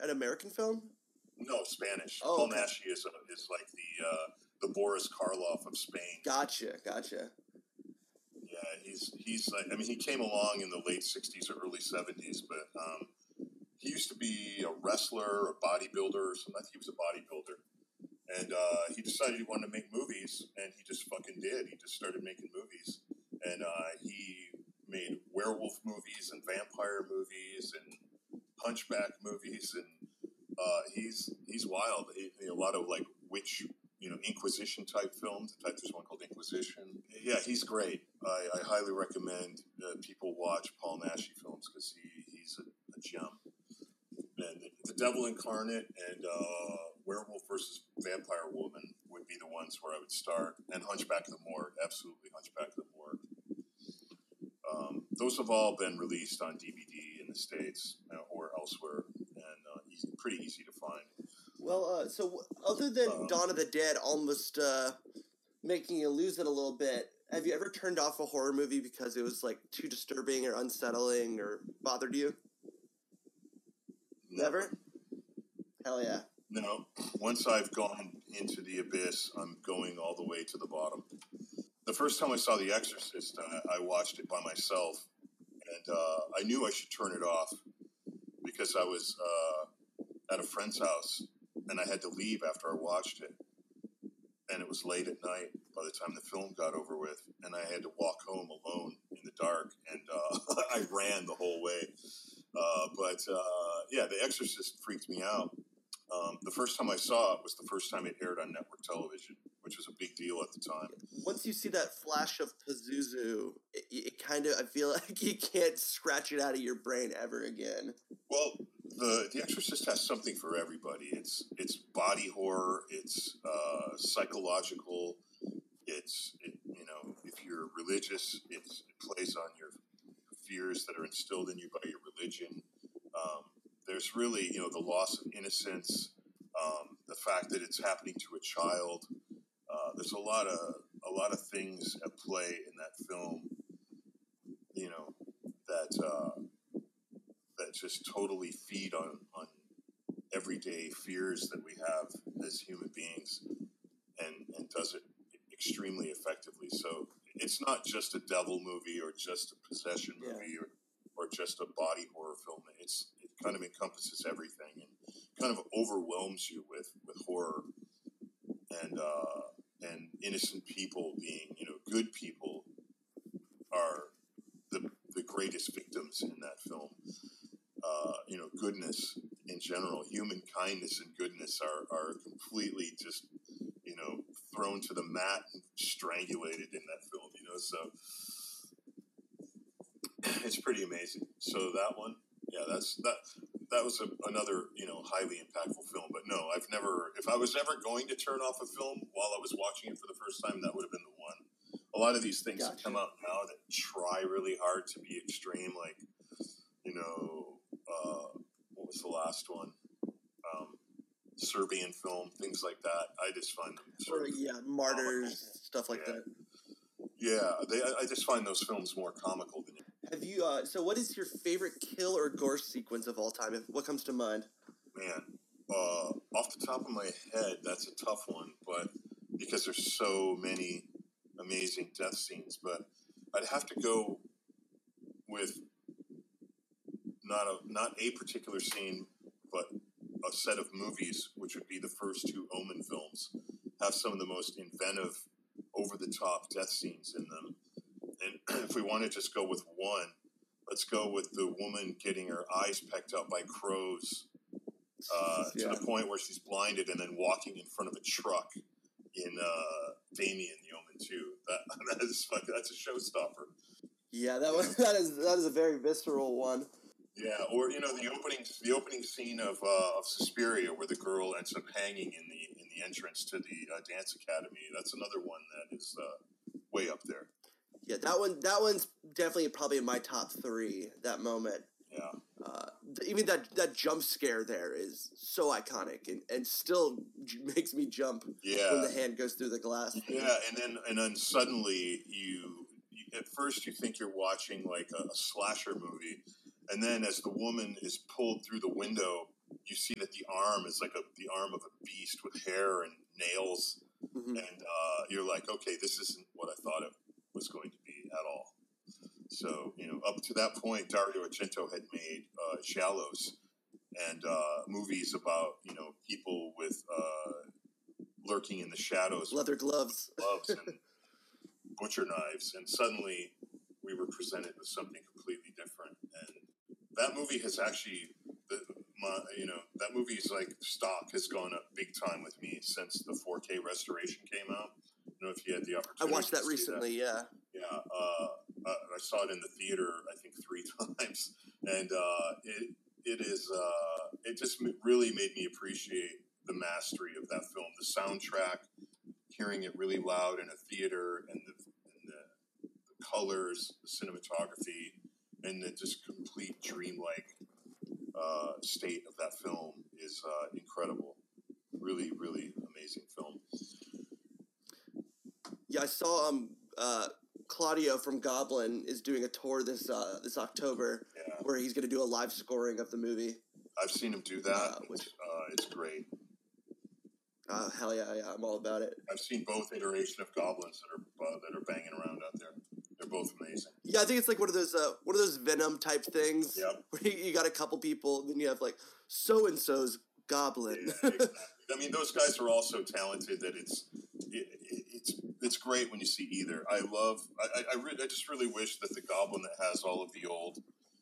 an American film? No, Spanish. Oh, Paul okay. Naschy is like the Boris Karloff of Spain. Gotcha. Yeah, he's like, I mean, he came along in the late '60s or early '70s, but he used to be a wrestler, a bodybuilder, or something. I think he was a bodybuilder. And he decided he wanted to make movies, and he just fucking did. He just started making movies. And he made werewolf movies and vampire movies and hunchback movies. And he's wild. A lot of, like, witch, Inquisition type films. There's one called Inquisition. Yeah, he's great. I highly recommend people watch Paul Naschy films because he's a gem. And The Devil Incarnate and Werewolf versus Vampire Woman would be the ones where I would start. And Hunchback of the Morgue, absolutely Hunchback of the Morgue. Those have all been released on DVD in the States or elsewhere, and pretty easy to find. Well, so other than Dawn of the Dead almost making you lose it a little bit, have you ever turned off a horror movie because it was like too disturbing or unsettling or bothered you? Never? Hell yeah. No. Once I've gone into the abyss, I'm going all the way to the bottom. The first time I saw The Exorcist, I watched it by myself, and I knew I should turn it off because I was at a friend's house, and I had to leave after I watched it. And it was late at night by the time the film got over with, and I had to walk home alone in the dark, and I ran the whole way. Yeah, The Exorcist freaked me out. The first time I saw it was the first time it aired on network television, which was a big deal at the time. Once you see that flash of Pazuzu, it kind of, I feel like you can't scratch it out of your brain ever again. Well, The Exorcist has something for everybody. It's body horror. It's psychological. If you're religious, it plays on your fears that are instilled in you by your religion. There's really, the loss of innocence, the fact that it's happening to a child. There's a lot of things at play in that film, that just totally feed on everyday fears that we have as human beings, and does it extremely effectively. So it's not just a devil movie or just a possession movie or just a body horror film. It kind of encompasses everything and kind of overwhelms you with horror and innocent people being, good people are the greatest victims in that film. Goodness in general, human kindness and goodness are completely just, thrown to the mat and strangulated in that film, so it's pretty amazing. So that one, that was another, highly impactful film. But no, if I was ever going to turn off a film while I was watching it for the first time, that would have been the one. A lot of these things that come out now that try really hard to be extreme, like, what was the last one? Serbian film, things like that. I just find them Martyrs, stuff like that. Yeah, I just find those films more comical than. Have you? So, what is your favorite kill or gore sequence of all time? What comes to mind? Man, off the top of my head, that's a tough one, but because there's so many amazing death scenes, but I'd have to go with not a particular scene, but a set of movies, which would be the first two Omen films, have some of the most inventive, over-the-top death scenes in them. And if we want to just go with one, let's go with the woman getting her eyes pecked out by crows to the point where she's blinded and then walking in front of a truck in Damien, the Omen 2. That's a showstopper. Yeah, that is a very visceral one. Yeah, or the opening scene of Suspiria, where the girl ends up hanging in the entrance to the dance academy. That's another one that is way up there. Yeah, that one's definitely probably in my top 3. That moment. Yeah. Even that jump scare there is so iconic and still makes me jump. Yeah. When the hand goes through the glass. Yeah, and then suddenly you at first you think you're watching like a slasher movie. And then as the woman is pulled through the window you see that the arm is like the arm of a beast with hair and nails, and you're like, okay, this isn't what I thought it was going to be at all. So, up to that point, Dario Argento had made Shallows and movies about, people with lurking in the shadows, leather gloves and butcher knives, and suddenly we were presented with something completely different. And that movie has actually, that movie's like stock has gone up big time with me since the 4K restoration came out. I don't know if you had the opportunity. I watched that recently. Yeah. Yeah. I saw it in the theater, I think 3 times, and it just really made me appreciate the mastery of that film, the soundtrack, hearing it really loud in a theater, and the colors, the cinematography, and the just complete dreamlike state of that film is incredible. Really, really amazing film. Yeah, I saw Claudio from Goblin is doing a tour this October, where he's going to do a live scoring of the movie. I've seen him do that. It's great. Hell yeah, I'm all about it. I've seen both iteration of Goblins that are banging around out there. They're both amazing. Yeah, I think it's like one of those Venom type things. Yep. Where you got a couple people, then you have like so and so's Goblin. Yeah, exactly. I mean, those guys are all so talented that it's great when you see either. I just really wish that the Goblin that has all of the old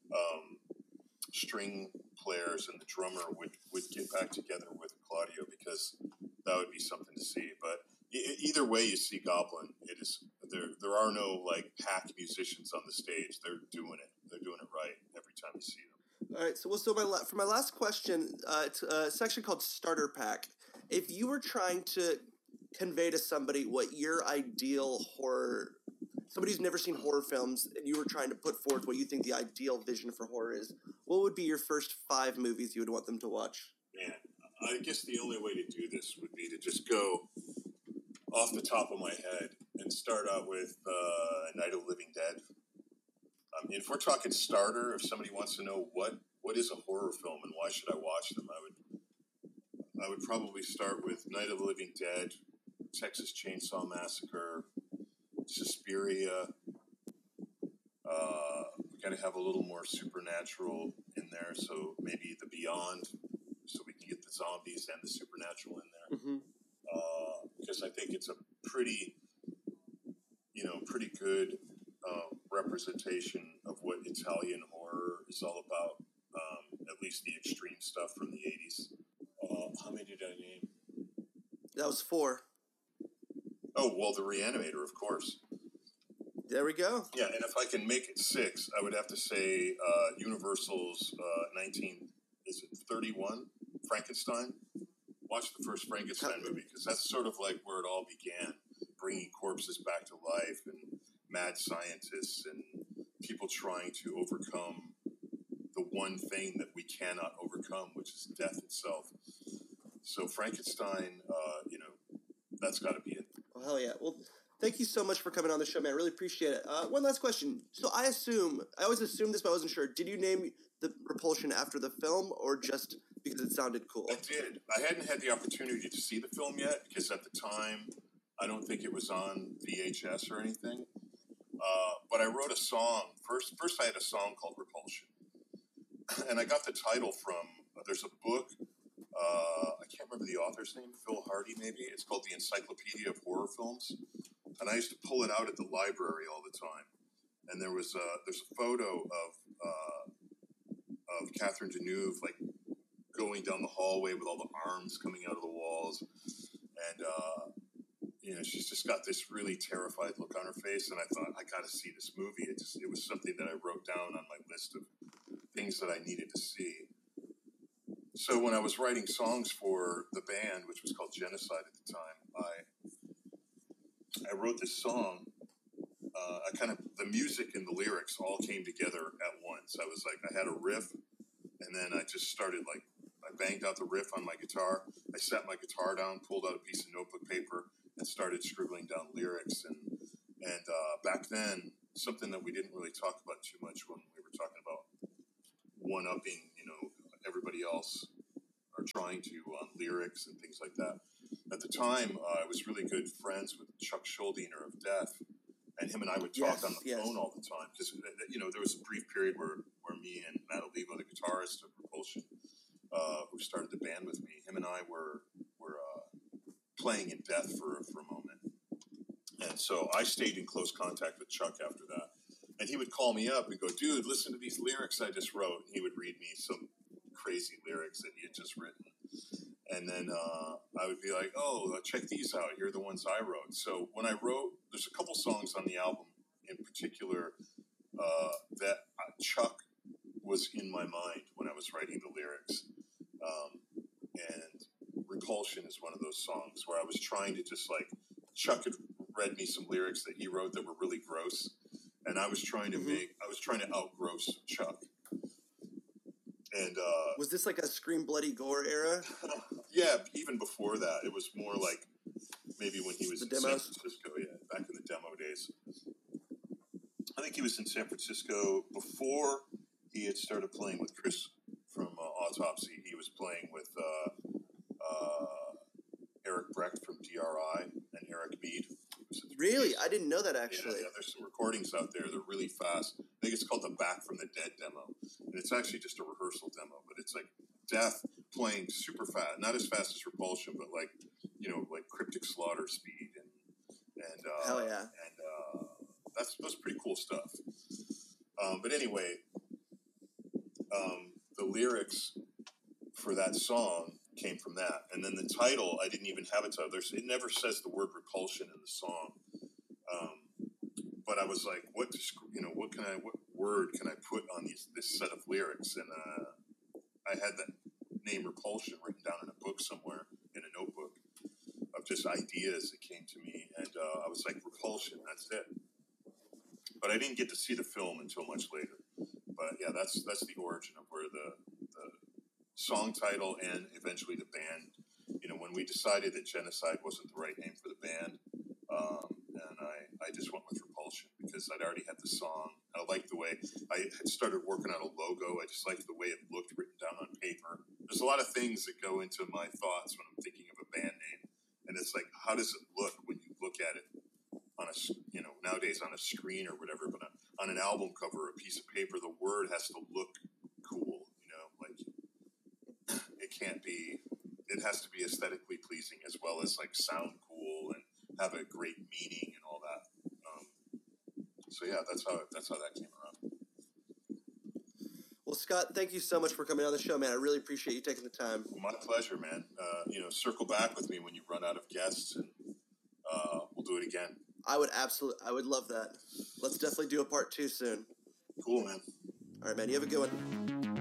string players and the drummer would get back together with Claudio, because that would be something to see. But either way you see Goblin, it is there are no like pack musicians on the stage. They're doing it right every time you see them. All right, so for my last question, it's a section called Starter Pack. If you were trying to convey to somebody what your ideal horror, somebody who's never seen horror films, and you were trying to put forth what you think the ideal vision for horror is, what would be your first 5 movies you would want them to watch? Man, I guess the only way to do this would be to just go off the top of my head and start out with Night of the Living Dead. I mean, if we're talking starter, if somebody wants to know what is a horror film and why should I watch them, I would probably start with Night of the Living Dead, Texas Chainsaw Massacre, Suspiria. We got to have a little more supernatural in there, so maybe The Beyond, so we can get the zombies and the supernatural in there. Mm-hmm. Because I think it's a pretty good representation of what Italian horror is all about. At least the extreme stuff from the 80s. How many did I name? That was 4. Oh, well, The Reanimator, of course. There we go. Yeah, and if I can make it 6, I would have to say Universal's 31, Frankenstein. Watch the first Frankenstein movie, because that's sort of like where it all began, bringing corpses back to life and mad scientists and people trying to overcome the one thing that we cannot overcome, which is death itself. So Frankenstein, that's got to be it. Oh, hell yeah. Well, thank you so much for coming on the show, man. I really appreciate it. One last question. So I always assumed this, but I wasn't sure. Did you name the Repulsion after the film, or just because it sounded cool? I did. I hadn't had the opportunity to see the film yet, because at the time, I don't think it was on VHS or anything. But I wrote a song. First I had a song called Repulsion. And I got the title from, there's a book, I can't remember the author's name, Phil Hardy maybe. It's called The Encyclopedia of Horror Films. And I used to pull it out at the library all the time. And there's a photo of Catherine Deneuve, like, going down the hallway with all the arms coming out of the walls. And, she's just got this really terrified look on her face. And I thought, I got to see this movie. It was something that I wrote down on my list of things that I needed to see. So when I was writing songs for the band, which was called Genocide at the time, I wrote this song. The music and the lyrics all came together at once. I was like, I had a riff, and then I just started, like, I banged out the riff on my guitar. I sat my guitar down, pulled out a piece of notebook paper, and started scribbling down lyrics. And back then, something that we didn't really talk about too much when we were talking about one-upping, everybody else, trying to on lyrics and things like that. At the time, I was really good friends with Chuck Schuldiner of Death, and him and I would talk on the phone all the time because there was a brief period where me and Matt Olivo, the guitarist of Repulsion, who started the band with me, him and I were playing in Death for a moment, and so I stayed in close contact with Chuck after that. And he would call me up and go, dude, listen to these lyrics I just wrote. And he would read me some crazy lyrics that he had just written. And then I would be like, oh, check these out. Here are the ones I wrote. So when I wrote, there's a couple songs on the album in particular that Chuck was in my mind when I was writing the lyrics. And Repulsion is one of those songs where I was trying to just like, Chuck had read me some lyrics that he wrote that were really gross. And I was trying to outgross Chuck. And was this like a Scream Bloody Gore era? Yeah, even before that, it was more like maybe when he was in San Francisco. Yeah, back in the demo days. I think he was in San Francisco before he had started playing with Chris from Autopsy. He was playing with Eric Brecht from DRI and Eric Mead. Really? I didn't know that, actually. Yeah, there's some recordings out there. They're really fast. I think it's called the Back from the Dead demo. And it's actually just a rehearsal demo, but it's like Death playing super fast. Not as fast as Repulsion, but like Cryptic Slaughter speed. And hell yeah. And that's pretty cool stuff. But anyway, the lyrics for that song came from that. And then the title, I didn't even have a title. It never says the word Repulsion in the song. But I was like, what word can I put on this set of lyrics? And I had that name Repulsion written down in a book somewhere, in a notebook, of just ideas that came to me. And I was like, Repulsion, that's it. But I didn't get to see the film until much later. But yeah, that's the origin of where the song title and eventually the band, when we decided that Genocide wasn't the right name for the band, and I just went with Repulsion because I'd already had the song. I liked the way I had started working on a logo. I just liked the way it looked written down on paper. There's a lot of things that go into my thoughts when I'm thinking of a band name, and it's like, how does it look when you look at it on a, nowadays on a screen or whatever, but on an album cover or a piece of paper, the word has to look cool, like it can't be, it has to be aesthetically pleasing as well as like sound cool and have a great meaning and all that. So yeah, that's how that came around. Well, Scott, thank you so much for coming on the show, man. I really appreciate you taking the time. Well, my pleasure, man. Circle back with me when you run out of guests, and we'll do it again. I would love that. Let's definitely do a part 2 soon. Cool, man. All right, man. You have a good one.